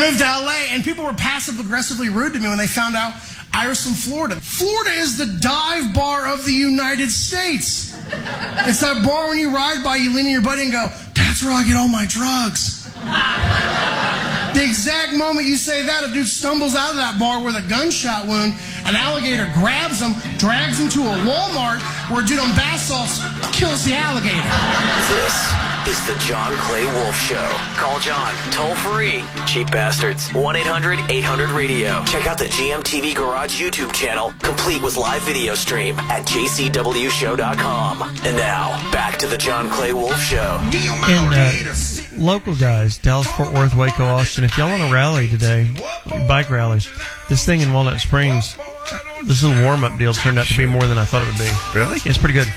moved to LA, and people were passive-aggressively rude to me when they found out I was from Florida. Florida is the dive bar of the United States. It's that bar when you ride by, you lean in your buddy and go, that's where I get all my drugs. The exact moment you say that, a dude stumbles out of that bar with a gunshot wound, an alligator grabs him, drags him to a Walmart where a dude on bath salts kills the alligator. This is the John Clay Wolf Show. Call John, toll free. Cheap bastards. 1-800-800-RADIO. Check out the GMTV Garage YouTube channel, complete with live video stream at jcwshow.com. And now, back to the John Clay Wolf Show. And local guys, Dallas, Fort Worth, Waco, Austin, if y'all want to rally today, bike rallies, this thing in Walnut Springs, this little warm-up deal turned out to be more than I thought it would be. Really? It's pretty good.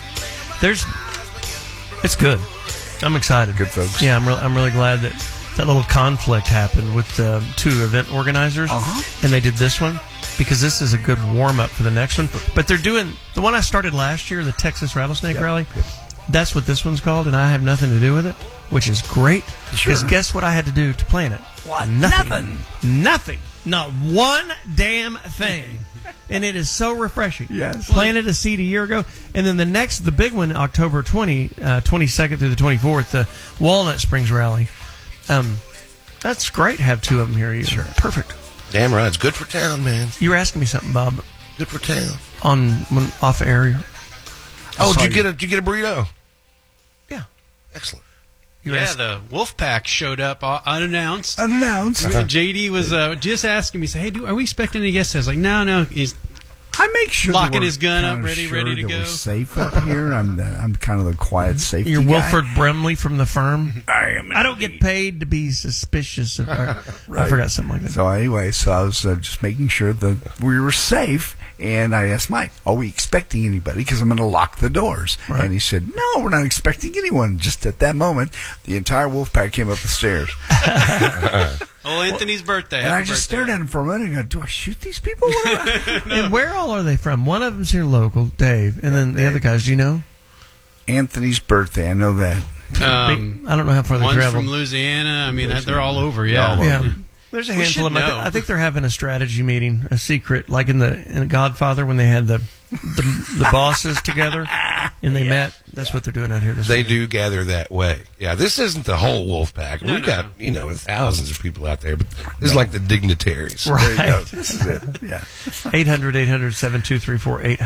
It's good. I'm excited. Good folks. Yeah, I'm really glad that little conflict happened with two event organizers, and they did this one because this is a good warm-up for the next one. But they're doing the one I started last year, the Texas Rattlesnake Rally. Yep. That's what this one's called, and I have nothing to do with it, which is great. Because guess what I had to do to plan it? What? Nothing. Not one damn thing. And it is so refreshing. Yes. Planted a seed a year ago. And then the big one, October 22nd through the 24th, the Walnut Springs Rally. That's great to have two of them here a year. Sure. Perfect. Damn right. It's good for town, man. You were asking me something, Bob. Good for town. Off air. Oh, did you get a burrito? Yeah. Excellent. The Wolfpack showed up unannounced. JD was just asking me, "Hey, are we expecting any guests?" I was like, "No." He's make sure locking his gun up, ready to that go. We're safe up here. I'm kind of the quiet safety You're guy. Wilford Brimley from the firm. I don't get paid to be suspicious of I forgot something like that. So anyway, I was just making sure that we were safe, and I asked Mike, "Are we expecting anybody? Because I'm going to lock the doors." Right. And he said, "No, we're not expecting anyone." Just at that moment, the entire wolf pack came up the stairs. Anthony's birthday. And I just stared at him for a minute and go, "Do I shoot these people?" And where all are they from? One of them's here local, Dave, and then the other guys, do you know? Anthony's birthday, I know that. I don't know how far they One's traveled. from Louisiana. I mean, they're all over. Yeah. Yeah. There's a handful of them. I think they're having a strategy meeting, a secret, like in Godfather when they had the bosses together and they met. That's what they're doing out here. They do gather that way. Yeah, this isn't the whole wolf pack. We've got thousands of people out there, but this is like the dignitaries. Right. There you go. This is it. Yeah. 800-800-7234,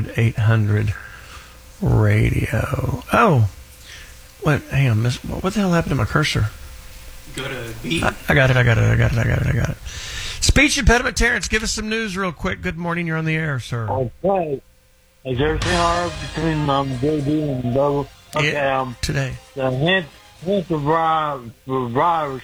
800-800-radio. Oh, what? Hang on, what the hell happened to my cursor? Go to B. I got it. Speech impediment, Terrence, give us some news real quick. Good morning, you're on the air, sir. Okay. Is everything all right between JD and Double? Okay, yeah, today. The hint of virus,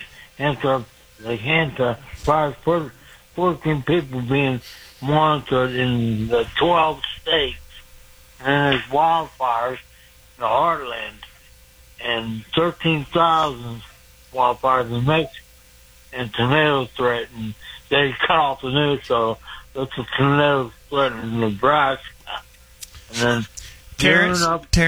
virus 14 people being monitored in the 12 states, and there's wildfires in the heartland, and 13,000 wildfires in Mexico, and tornadoes threatened. They cut off the news, so that's a tornado threatened in Nebraska. And then Terrence.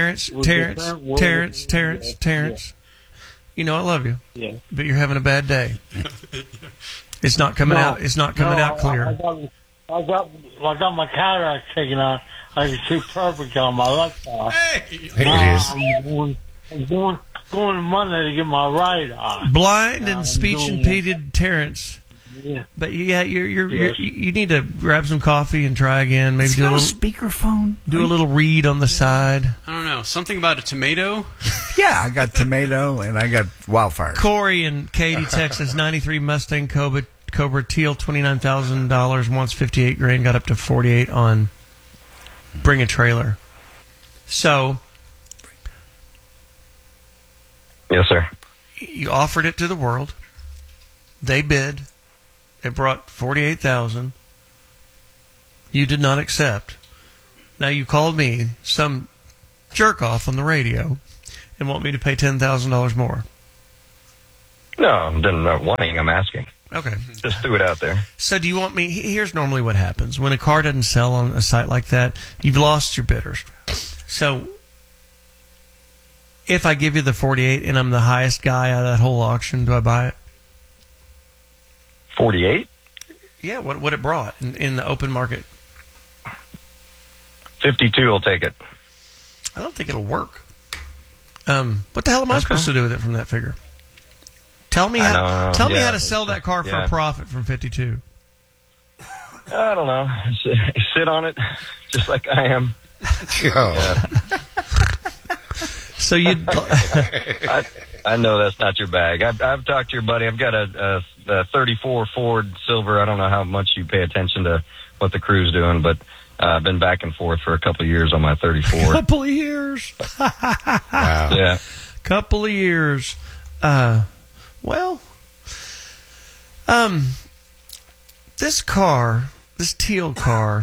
Yeah. You know I love you. Yeah. But you're having a bad day. It's not coming out. It's not coming out clear. I got my cataract taken out. I can see perfect on my left eye. I'm going Monday to get my right eye. Blind and speech impeded Terrence. Yeah. But you need to grab some coffee and try again. Maybe do a little speakerphone. Do a little read on the side. I don't know. Something about a tomato. Yeah, I got tomato and I got wildfires. Corey in Katy, Texas, 93 Mustang Cobra Teal, $29,000, wants $58,000, got up to $48,000 on Bring a Trailer. So, yes, sir. You offered it to the world. They bid. It brought $48,000. You did not accept. Now you called me, some jerk off on the radio, and want me to pay $10,000 more. No, I'm not wanting. I'm asking. Okay. Just threw it out there. So do you want me... Here's normally what happens. When a car doesn't sell on a site like that, you've lost your bidders. So if I give you the 48 and I'm the highest guy out of that whole auction, do I buy it? 48? Yeah, what it brought in the open market. 52 will take it. I don't think it'll work. What the hell am I supposed to do with it from that figure? Tell me how to sell that car for a profit from 52. I don't know. Sit on it, just like I am. Yeah. So you, I know that's not your bag. I've talked to your buddy. I've got a 34 Ford Silver. I don't know how much you pay attention to what the crew's doing, but I've been back and forth for a couple of years on my 34. Couple of years. Wow. Yeah. Couple of years. This car, this teal car,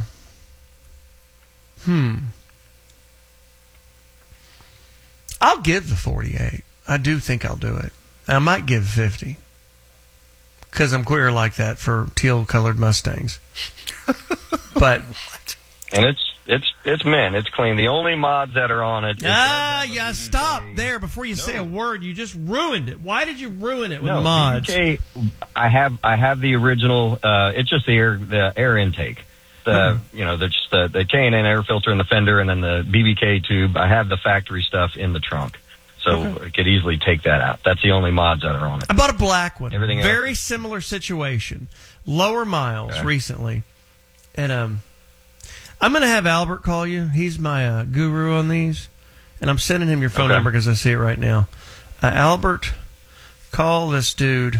I'll give the 48. I do think I'll do it. I might give 50. Because I'm queer like that for teal-colored Mustangs. But... And it's mint. It's clean. The only mods that are on it... yeah, stop there before you say a word. You just ruined it. Why did you ruin it with mods? BBK, I have the original... it's just the air intake. The K&N air filter in the fender and then the BBK tube. I have the factory stuff in the trunk. So I could easily take that out. That's the only mods that are on it. I bought a black one. Everything very else. Similar situation. Lower miles recently. And I'm going to have Albert call you. He's my guru on these. And I'm sending him your phone number because I see it right now. Albert, call this dude.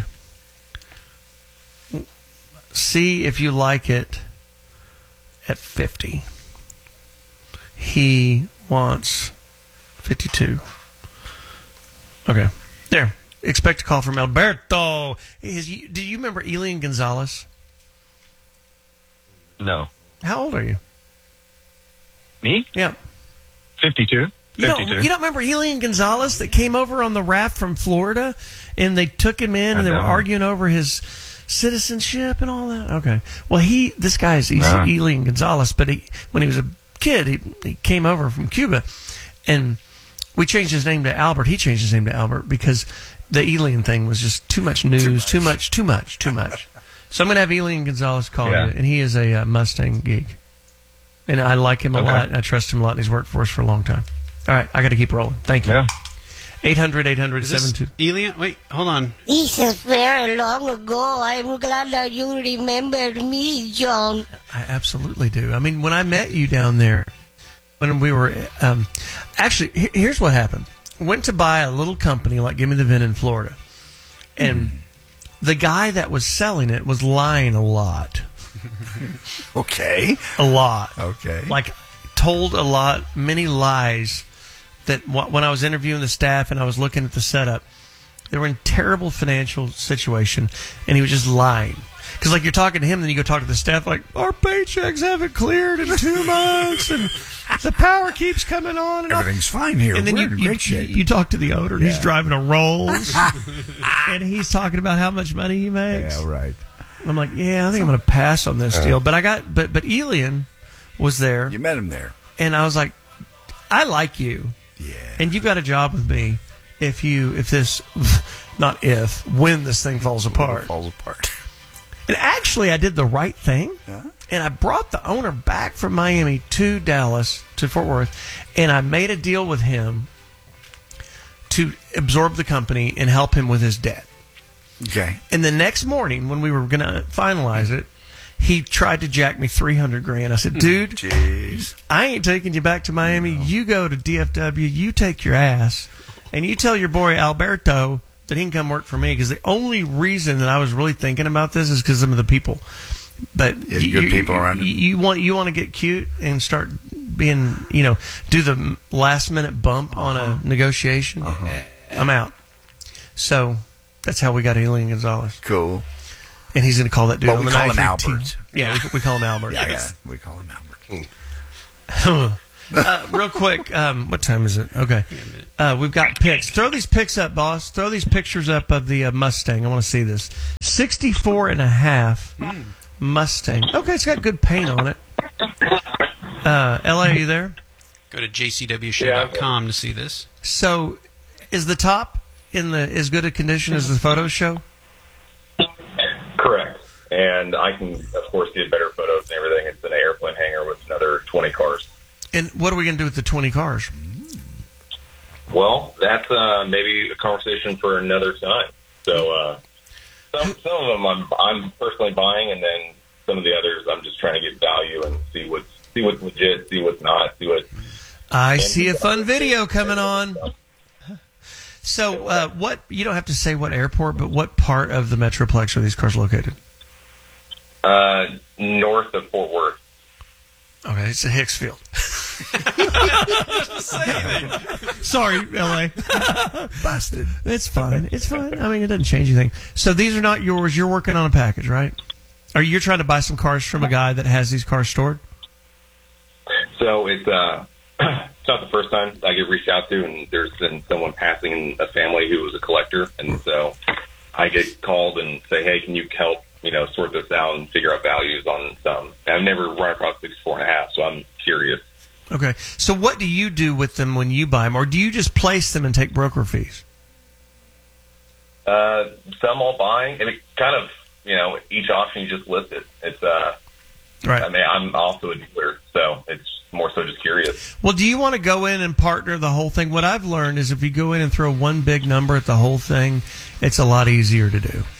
See if you like it at 50. He wants 52. Okay. There. Expect a call from Alberto. Do you remember Elian Gonzalez? No. How old are you? Me? Yeah. 52. You don't remember Elian Gonzalez that came over on the raft from Florida and they took him in and they were arguing over his citizenship and all that? Okay. Well, this guy is Elian Gonzalez, but when he was a kid, he came over from Cuba and we changed his name to Albert. He changed his name to Albert because the Elian thing was just too much news, too much. So I'm going to have Elian Gonzalez call you, and he is a Mustang geek. And I like him a lot. I trust him a lot, and he's worked for us for a long time. All right, I got to keep rolling. Thank you. Yeah. 800-800-72. Elian? Wait, hold on. This is very long ago. I'm glad that you remembered me, John. I absolutely do. I mean, when I met you down there, when we were... actually, here's what happened. Went to buy a little company like Give Me the VIN in Florida. And the guy that was selling it was lying a lot. Okay. A lot. Okay. Like, told many lies that when I was interviewing the staff and I was looking at the setup, they were in terrible financial situation, and he was just lying. Because, like, you're talking to him, then you go talk to the staff, like, our paychecks haven't cleared in 2 months, and the power keeps coming on. And everything's fine here. And then we're in great shape. You talk to the owner, and he's driving a Rolls, and he's talking about how much money he makes. Yeah, right. I'm like, I think I'm going to pass on this deal. But but Elian was there. You met him there. And I was like, I like you. Yeah. And you've got a job with me when this thing falls apart. And actually, I did the right thing. Yeah. And I brought the owner back from Miami to Dallas, to Fort Worth, and I made a deal with him to absorb the company and help him with his debt. Okay. And the next morning, when we were going to finalize it, he tried to jack me $300,000. I said, dude, jeez, I ain't taking you back to Miami. No. You go to DFW, you take your ass, and you tell your boy Alberto that he can come work for me, because the only reason that I was really thinking about this is because of the people. But good people around you want to get cute and start being, do the last minute bump on a negotiation. I'm out. So that's how we got Elian Gonzalez. Cool. And he's going to call that dude. But we call him Albert. Yeah, we call him Albert. Yeah, we call him Albert. Real quick, what time is it? Okay. We've got pics. Throw these pics up, boss. Throw these pictures up of the Mustang. I want to see this. 64.5 Mustang. Okay, it's got good paint on it. LA, are you there? Go to jcwshow.com to see this. So, is the top in as good a condition as the photos show? Correct. and I can, of course, get better photos and everything. It's an airplane hangar with another 20 cars. And what are we going to do with the 20 cars? Well, that's maybe a conversation for another time. So some of them I'm personally buying, and then some of the others I'm just trying to get value and see what's legit, see what's not, see what. I see a fun video coming on. So, what? You don't have to say what airport, but what part of the Metroplex are these cars located? North of Fort Worth. Okay, it's a Hicksfield. Sorry, LA. Busted. It's fine. It's fine. I mean, it doesn't change anything. So these are not yours. You're working on a package, right? Or you're trying to buy some cars from a guy that has these cars stored? So it's not the first time I get reached out to, and there's been someone passing in a family who was a collector, and so I get called and say, hey, can you help, sort this out and figure out values on some. And I've never run across 64.5, so I'm curious. Okay. So what do you do with them when you buy them, or do you just place them and take broker fees? Some I'll buy. I mean, kind of, each auction you just list it. It's, right. I mean, I'm also a dealer, so it's more so just curious. Well, do you want to go in and partner the whole thing? What I've learned is if you go in and throw one big number at the whole thing, it's a lot easier to do.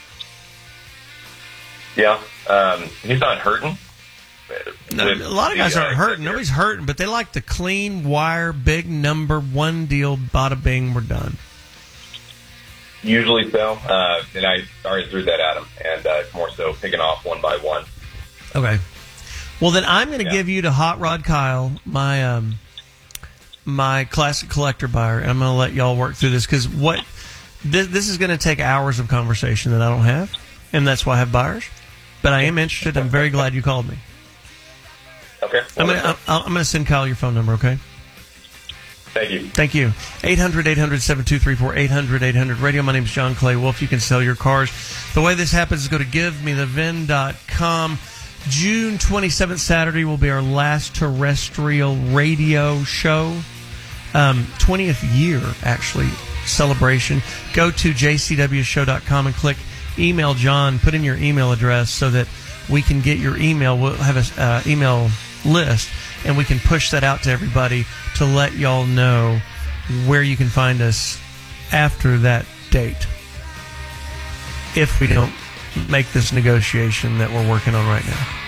Yeah. He's not hurting. No, a lot of guys aren't hurting. Nobody's hurting, but they like the clean wire, big number, one deal, bada bing, we're done. Usually so. And I already threw that at him, and it's more so picking off one by one. Okay. Well, then I'm going to give you to Hot Rod Kyle, my my classic collector buyer, and I'm going to let y'all work through this because this is going to take hours of conversation that I don't have, and that's why I have buyers. But I am interested. I'm very glad you called me. Okay. I'm going to send Kyle your phone number, okay? Thank you. Thank you. 800-800-7234, 800-800 radio. My name is John Clay Wolf. You can sell your cars. The way this happens is go to givemethevin.com. June 27th, Saturday, will be our last terrestrial radio show. 20th year, actually, celebration. Go to jcwshow.com and click email John. Put in your email address so that we can get your email. We'll have an email list, and we can push that out to everybody to let y'all know where you can find us after that date. If we don't make this negotiation that we're working on right now.